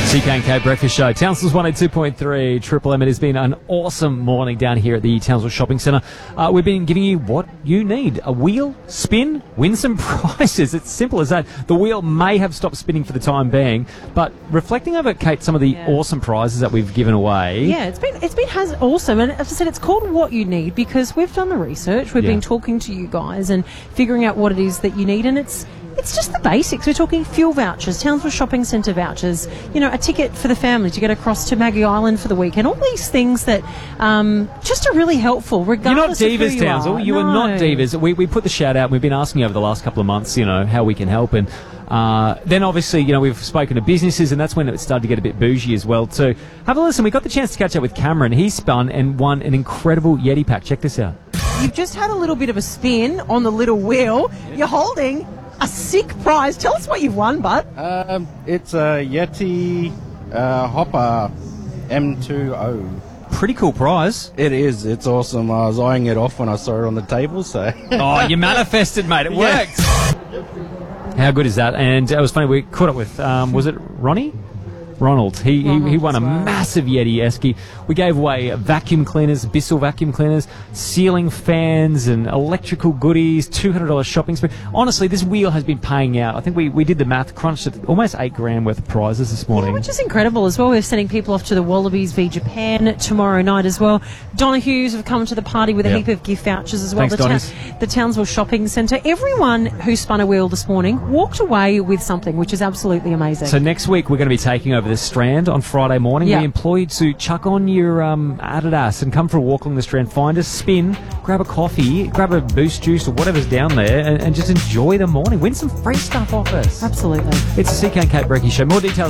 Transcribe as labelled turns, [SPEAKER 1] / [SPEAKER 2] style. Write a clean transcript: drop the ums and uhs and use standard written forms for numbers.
[SPEAKER 1] CK and Kate Breakfast Show. Townsville's 102.3 Triple M. It has been an awesome morning down here at the Townsville Shopping Centre. We've been giving you what you need. A wheel, spin, win some prizes. It's simple as that. The wheel may have stopped spinning for the time being, but reflecting over, Kate, some of the awesome prizes that we've given away.
[SPEAKER 2] Yeah, it's been awesome. And as I said, it's called What You Need because we've done the research. We've been talking to you guys and figuring out what it is that you need, and it's just the basics. We're talking fuel vouchers, Townsville Shopping Centre vouchers, a ticket for the family to get across to Maggie Island for the weekend. All these things that just are really helpful, regardless
[SPEAKER 1] You're not divas,
[SPEAKER 2] of who you
[SPEAKER 1] Townsville.
[SPEAKER 2] are.
[SPEAKER 1] You are not divas. We put the shout out, and we've been asking over the last couple of months, how we can help. And then obviously, we've spoken to businesses, and that's when it started to get a bit bougie as well too. Have a listen. We got the chance to catch up with Cameron. He spun and won an incredible Yeti pack. Check this out.
[SPEAKER 3] You've just had a little bit of a spin on the little wheel. You're holding a sick prize. Tell us what you've won, bud.
[SPEAKER 4] It's a Yeti Hopper M20.
[SPEAKER 1] Pretty cool prize.
[SPEAKER 4] It is. It's awesome. I was eyeing it off when I saw it on the table, so...
[SPEAKER 1] Oh, you manifested, mate. It worked. How good is that? And it was funny, we caught up with, was it Ronald? He won a massive Yeti Esky. We gave away vacuum cleaners, Bissell vacuum cleaners, ceiling fans and electrical goodies, $200 shopping spree. Honestly, this wheel has been paying out. I think we did the math, crunched at almost $8,000 worth of prizes this morning.
[SPEAKER 2] Yeah, which is incredible as well. We're sending people off to the Wallabies v Japan tomorrow night as well. Donahue's have come to the party with a heap of gift vouchers as well.
[SPEAKER 1] Thanks,
[SPEAKER 2] the Townsville Shopping Centre. Everyone who spun a wheel this morning walked away with something, which is absolutely amazing.
[SPEAKER 1] So next week we're going to be taking over the Strand on Friday morning. We implore you to chuck on your Adidas and come for a walk along the Strand, find a spin, grab a coffee, grab a Boost juice or whatever's down there and just enjoy the morning. Win some free stuff off us.
[SPEAKER 2] Absolutely.
[SPEAKER 1] It's the CK and Kate Brecky Show. More details